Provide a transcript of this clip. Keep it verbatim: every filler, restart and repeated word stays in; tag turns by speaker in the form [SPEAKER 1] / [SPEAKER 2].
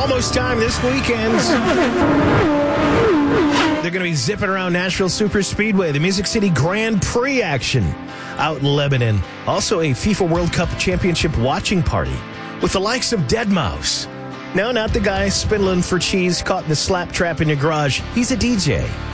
[SPEAKER 1] almost time this weekend. They're going to be zipping around Nashville Super Speedway, the Music City Grand Prix action out in Lebanon. Also a FIFA World Cup Championship watching party with the likes of deadmau five. No, not the guy spindling for cheese caught in the slap trap in your garage. He's a D J.